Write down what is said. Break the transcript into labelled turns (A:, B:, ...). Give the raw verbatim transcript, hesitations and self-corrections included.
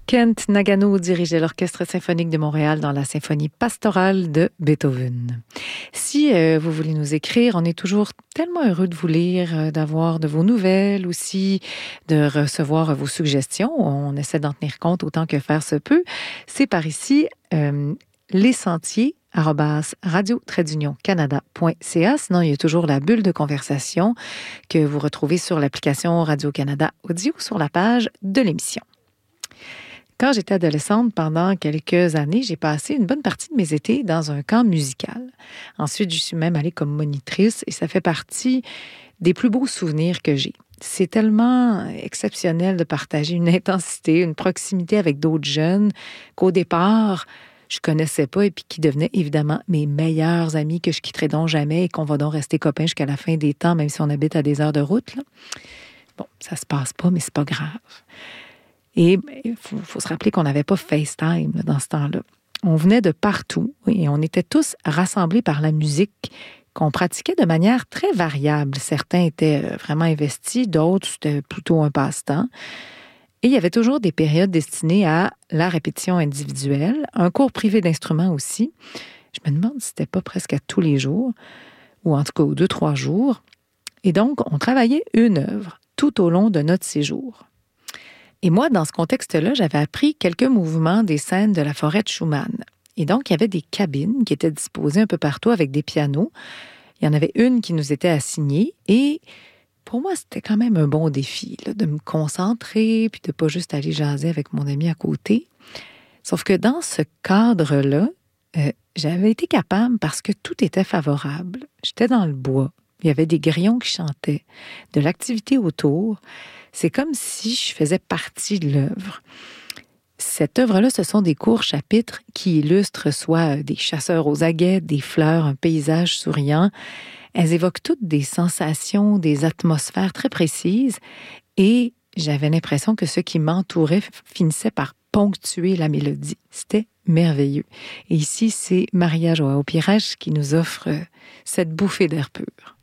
A: Kent Nagano dirigeait l'Orchestre symphonique de Montréal dans la symphonie pastorale de Beethoven. Si euh, vous voulez nous écrire, on est toujours tellement heureux de vous lire, euh, d'avoir de vos nouvelles aussi, de recevoir vos suggestions. On essaie d'en tenir compte autant que faire se peut. C'est par ici, euh, les sentiers arobase radio trait d'union canada point c a. Sinon, il y a toujours la bulle de conversation que vous retrouvez sur l'application Radio-Canada Audio sur la page de l'émission. Quand j'étais adolescente, pendant quelques années, j'ai passé une bonne partie de mes étés dans un camp musical. Ensuite, je suis même allée comme monitrice et ça fait partie des plus beaux souvenirs que j'ai. C'est tellement exceptionnel de partager une intensité, une proximité avec d'autres jeunes qu'au départ, je connaissais pas et puis qui devenaient évidemment mes meilleurs amis que je quitterai donc jamais et qu'on va donc rester copains jusqu'à la fin des temps, même si on habite à des heures de route, là. Bon, ça se passe pas, mais c'est pas grave. Et il faut, faut se rappeler qu'on n'avait pas FaceTime là, dans ce temps-là. On venait de partout et on était tous rassemblés par la musique qu'on pratiquait de manière très variable. Certains étaient vraiment investis, d'autres, c'était plutôt un passe-temps. Et il y avait toujours des périodes destinées à la répétition individuelle, un cours privé d'instruments aussi. Je me demande si c'était pas presque à tous les jours, ou en tout cas aux deux, trois jours. Et donc, on travaillait une œuvre tout au long de notre séjour. Et moi, dans ce contexte-là, j'avais appris quelques mouvements des scènes de la forêt de Schumann. Et donc, il y avait des cabines qui étaient disposées un peu partout avec des pianos. Il y en avait une qui nous était assignée et pour moi, c'était quand même un bon défi là, de me concentrer puis de pas juste aller jaser avec mon ami à côté. Sauf que dans ce cadre-là, euh, j'avais été capable parce que tout était favorable. J'étais dans le bois. Il y avait des grillons qui chantaient, de l'activité autour. C'est comme si je faisais partie de l'œuvre. Cette œuvre-là, ce sont des courts chapitres qui illustrent soit des chasseurs aux aguets, des fleurs, un paysage souriant. Elles évoquent toutes des sensations, des atmosphères très précises et j'avais l'impression que ce qui m'entourait finissait par ponctuer la mélodie. C'était merveilleux. Et ici, c'est Maria Joao Pires qui nous offre cette bouffée d'air pur.